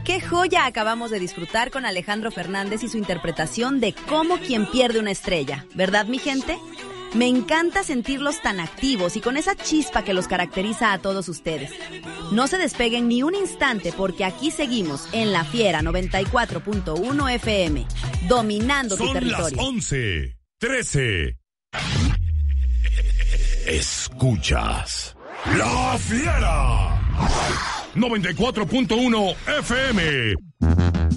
¡Qué joya acabamos de disfrutar con Alejandro Fernández y su interpretación de Como quien pierde una estrella! ¿Verdad, mi gente? Me encanta sentirlos tan activos y con esa chispa que los caracteriza a todos ustedes. No se despeguen ni un instante porque aquí seguimos en La Fiera 94.1 FM, dominando tu territorio. Son las 11:13. Escuchas La Fiera 94.1 FM.